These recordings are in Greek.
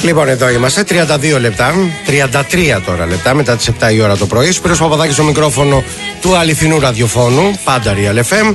Λοιπόν, εδώ είμαστε, 32 λεπτά, 33 τώρα λεπτά μετά τις 7 η ώρα το πρωί. Σπύρος Παπαδάκης στο μικρόφωνο του αληθινού ραδιοφώνου, πάντα Real FM,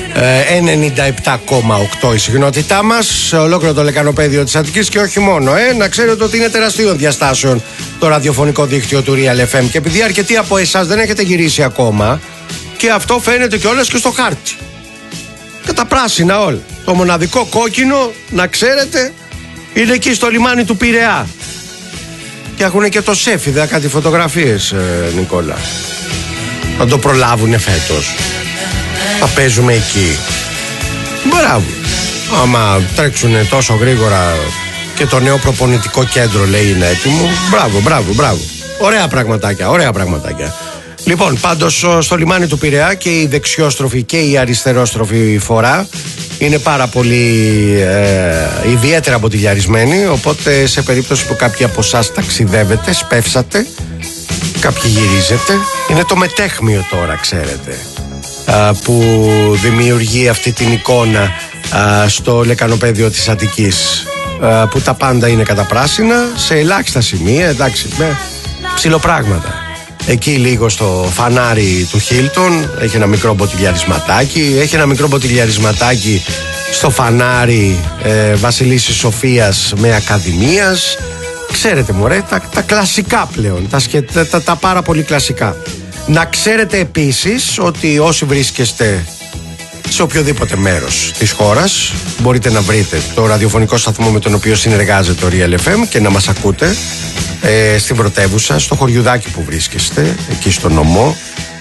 97,8 η συχνότητά μας, σε ολόκληρο το λεκανοπέδιο της Αττικής και όχι μόνο. Να ξέρετε ότι είναι τεραστίων διαστάσεων το ραδιοφωνικό δίκτυο του Real FM και επειδή αρκετοί από εσάς δεν έχετε γυρίσει ακόμα, και αυτό φαίνεται κιόλας και στο χάρτη. Και τα πράσινα όλα. Το μοναδικό κόκκινο, να ξέρετε, είναι εκεί στο λιμάνι του Πειραιά. Και έχουν και το σεφ, είδα κάτι φωτογραφίες, Νικόλα. Θα το προλάβουνε φέτος. Θα παίζουμε εκεί. Μπράβο. Άμα τρέξουνε τόσο γρήγορα και το νέο προπονητικό κέντρο λέει είναι έτοιμο. Μπράβο. Ωραία πραγματάκια. Λοιπόν, πάντως στο λιμάνι του Πειραιά και η δεξιόστροφη και η αριστερόστροφη φορά είναι πάρα πολύ ιδιαίτερα μποτιλιαρισμένοι, οπότε σε περίπτωση που κάποιοι από εσάς ταξιδεύετε, σπεύσατε, κάποιοι γυρίζετε, είναι το μετέχμιο τώρα, ξέρετε, που δημιουργεί αυτή την εικόνα στο λεκανοπέδιο της Αττικής, που τα πάντα είναι καταπράσινα, σε ελάχιστα σημεία, εντάξει, με ψιλοπράγματα. Εκεί λίγο στο φανάρι του Χίλτον έχει ένα μικρό μποτιλιαρισματάκι. Έχει ένα μικρό μποτιλιαρισματάκι στο φανάρι Βασιλίσσης Σοφίας με Ακαδημίας. Ξέρετε μωρέ, τα κλασικά πλέον, τα πάρα πολύ κλασικά. Να ξέρετε επίσης ότι όσοι βρίσκεστε σε οποιοδήποτε μέρος της χώρας μπορείτε να βρείτε το ραδιοφωνικό σταθμό με τον οποίο συνεργάζεται το Real FM και να μας ακούτε στην πρωτεύουσα, στο χωριουδάκι που βρίσκεστε, εκεί στο νομό,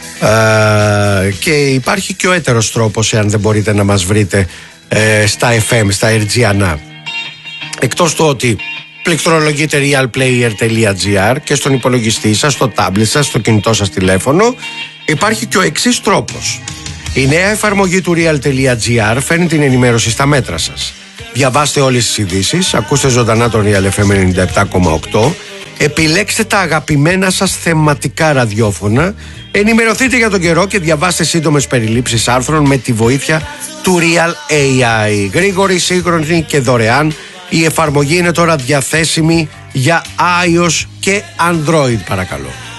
και υπάρχει και ο έτερος τρόπος εάν δεν μπορείτε να μας βρείτε στα FM, στα RGNA. Εκτός του ότι πληκτρολογείτε realplayer.gr και στον υπολογιστή σας, στο tablet σας, στο κινητό σας τηλέφωνο, υπάρχει και ο εξής τρόπος. Η νέα εφαρμογή του real.gr φέρνει την ενημέρωση στα μέτρα σας. Διαβάστε όλες τις ειδήσεις, ακούστε ζωντανά τον Real FM 97,8, επιλέξτε τα αγαπημένα σας θεματικά ραδιόφωνα, ενημερωθείτε για τον καιρό και διαβάστε σύντομες περιλήψεις άρθρων με τη βοήθεια του Real AI. Γρήγορη, σύγχρονη και δωρεάν, η εφαρμογή είναι τώρα διαθέσιμη για iOS και Android, παρακαλώ.